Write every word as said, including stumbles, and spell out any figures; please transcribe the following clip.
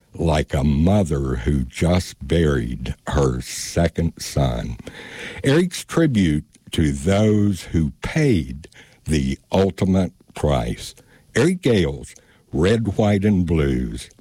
like a mother who just buried her second son. Eric's tribute to those who paid the ultimate price. Eric Gale's Red, White, and Blues